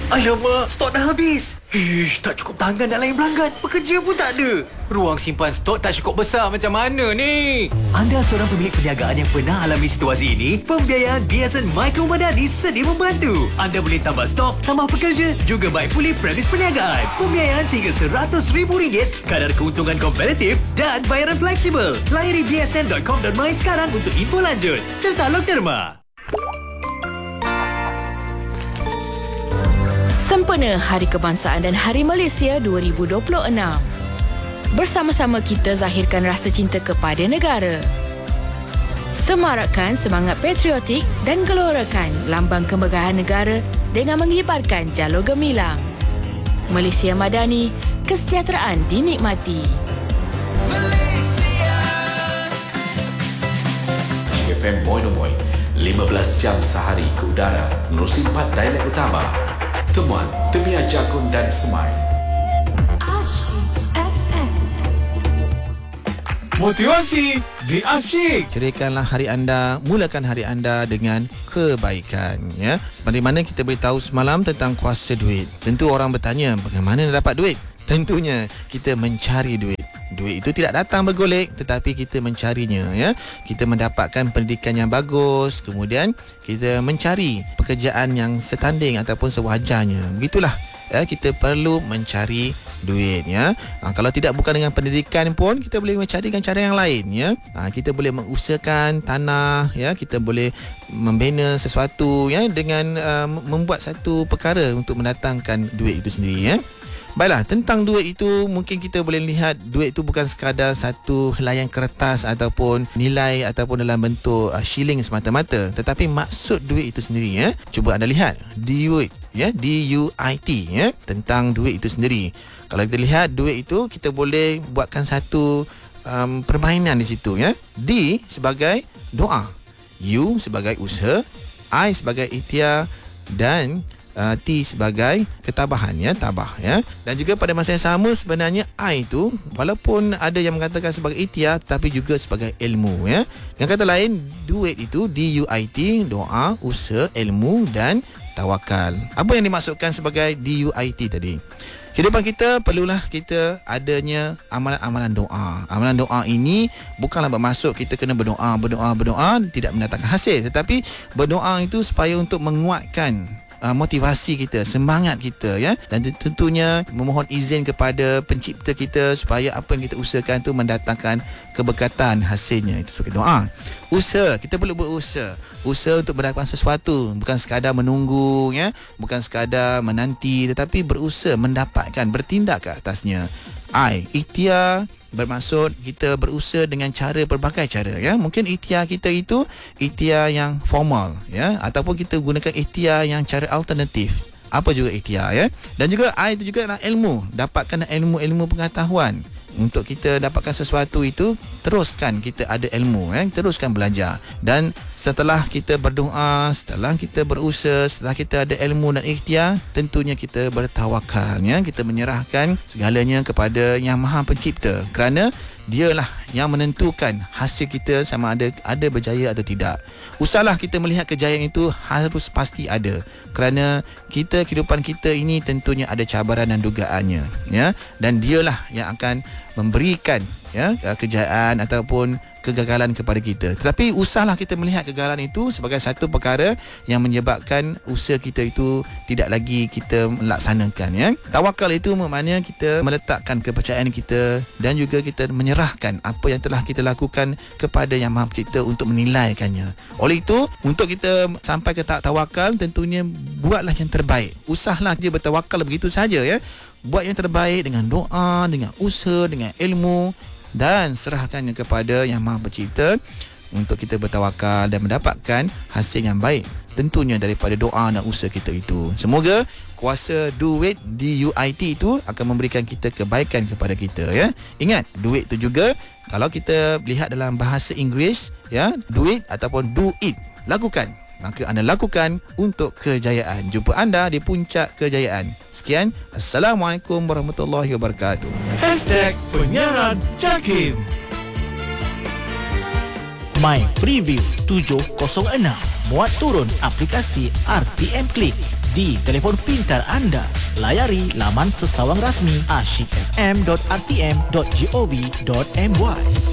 Alamak, stok dah habis. Ish, tak cukup tangan nak layan pelanggan. Pekerja pun tak ada. Ruang simpan stok tak cukup besar, macam mana ni? Anda seorang pemilik perniagaan yang pernah alami situasi ini? Pembiayaan BSN Micro Madani sedia membantu. Anda boleh tambah stok, tambah pekerja, juga baik pulih premis perniagaan. Pembiayaan hingga RM100,000, kadar keuntungan kompetitif dan bayaran fleksibel. Layari bsn.com.my sekarang untuk info lanjut. Tertaluk derma. Sempena Hari Kebangsaan dan Hari Malaysia 2026. Bersama-sama kita zahirkan rasa cinta kepada negara. Semarakkan semangat patriotik dan gelorakan lambang kemegahan negara dengan mengibarkan jalur gemilang. Malaysia Madani, kesejahteraan dinikmati. FM Moinomoy, 15 jam sehari ke udara menerusi 4 dialek utama. Temuan, Temiah Jagun dan Semai. Motivasi di Asyik. Ceraikanlah hari anda, mulakan hari anda dengan kebaikan, ya. Seperti mana kita beritahu semalam tentang kuasa duit. Tentu orang bertanya, bagaimana nak dapat duit? Tentunya kita mencari duit. Duit itu tidak datang bergolek, tetapi kita mencarinya, ya. Kita mendapatkan pendidikan yang bagus, kemudian kita mencari pekerjaan yang setanding ataupun sewajarnya. Begitulah, ya, kita perlu mencari duit, ya. Kalau tidak bukan dengan pendidikan pun kita boleh mencari dengan cara yang lain, ya. Kita boleh mengusahakan tanah, ya. Kita boleh membina sesuatu, ya, dengan membuat satu perkara untuk mendatangkan duit itu sendiri, ya. Baiklah, tentang duit itu mungkin kita boleh lihat duit itu bukan sekadar satu helaian kertas ataupun nilai ataupun dalam bentuk shilling semata-mata, tetapi maksud duit itu sendiri, ya. Cuba anda lihat duit, ya, DUIT, ya, tentang duit itu sendiri. Kalau kita lihat duit itu, kita boleh buatkan satu permainan di situ, ya. D sebagai doa, U sebagai usaha, I sebagai ikhtiar dan T sebagai ketabahan, ya, tabah, ya. Dan juga pada masa yang sama sebenarnya I itu walaupun ada yang mengatakan sebagai ikhtiar tapi juga sebagai ilmu, ya. Dengan kata lain, duit itu DUIT, doa, usaha, ilmu dan tawakal. Apa yang dimaksudkan sebagai DUIT tadi? Kehidupan kita perlulah kita adanya amalan-amalan doa. Amalan doa ini bukanlah bermaksud kita kena berdoa tidak mendatangkan hasil, tetapi berdoa itu supaya untuk menguatkan motivasi kita, semangat kita, ya. Dan tentunya memohon izin kepada pencipta kita supaya apa yang kita usahakan itu mendatangkan keberkatan hasilnya. Itu sebagai doa. Usaha, kita perlu berusaha. Usaha untuk mendapatkan sesuatu, bukan sekadar menunggu, ya, bukan sekadar menanti, tetapi berusaha mendapatkan, bertindak ke atasnya. Ikhtiar bermaksud kita berusaha dengan cara berbagai cara, ya. Mungkin ikhtiar kita itu ikhtiar yang formal, ya, ataupun kita gunakan ikhtiar yang cara alternatif. Apa juga ikhtiar, ya. Dan juga itu juga adalah ilmu, dapatkan ilmu pengetahuan. Untuk kita dapatkan sesuatu itu, teruskan kita ada ilmu, ya, teruskan belajar. Dan setelah kita berdoa, setelah kita berusaha, setelah kita ada ilmu dan ikhtiar, tentunya kita bertawakal, ya. Kita menyerahkan segalanya kepada Yang Maha Pencipta, kerana dialah yang menentukan hasil kita sama ada berjaya atau tidak. Usahlah kita melihat kejayaan itu harus pasti ada, kerana kehidupan kita ini tentunya ada cabaran dan dugaannya, ya. Dan dialah yang akan memberikan, ya, kejayaan ataupun kegagalan kepada kita. Tetapi usahlah kita melihat kegagalan itu sebagai satu perkara yang menyebabkan usaha kita itu tidak lagi kita melaksanakan, ya. Tawakal itu maknanya kita meletakkan kepercayaan kita dan juga kita menyerahkan apa yang telah kita lakukan kepada Yang Maha Pencipta untuk menilaikannya. Oleh itu, untuk kita sampai ke tahap tawakal, tentunya buatlah yang terbaik. Usahlah dia bertawakal begitu saja, ya. Buat yang terbaik dengan doa, dengan usaha, dengan ilmu, dan serahkannya kepada Yang Maha Pencipta untuk kita bertawakal dan mendapatkan hasil yang baik, tentunya daripada doa dan usaha kita itu. Semoga kuasa duit DUIT itu akan memberikan kita kebaikan kepada kita, ya. Ingat, duit itu juga kalau kita lihat dalam bahasa Inggeris, ya, duit ataupun do it, lakukan. Maka anda lakukan untuk kejayaan. Jumpa anda di puncak kejayaan. Sekian, Assalamualaikum warahmatullahi wabarakatuh. #penyiaran Jakim. My Preview 706. Muat turun aplikasi RTM Klik. di telefon pintar anda. Layari laman sesawang rasmi asyikfm.rtm.gov.my.